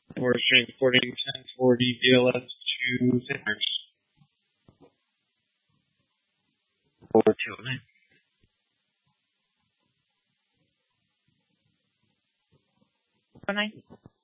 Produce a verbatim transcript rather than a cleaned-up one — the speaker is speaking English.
We're transporting ten forty B L S to Sandhurst. four two oh nine. Oh nine.